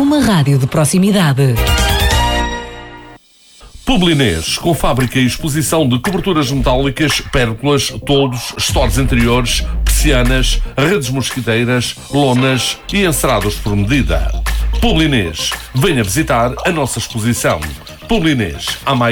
uma rádio de proximidade. Publinês, com fábrica e exposição de coberturas metálicas, pérgolas, toldos, estores interiores, persianas, redes mosquiteiras, lonas e encerados por medida. Publinês, venha visitar a nossa exposição. Publinês, há mais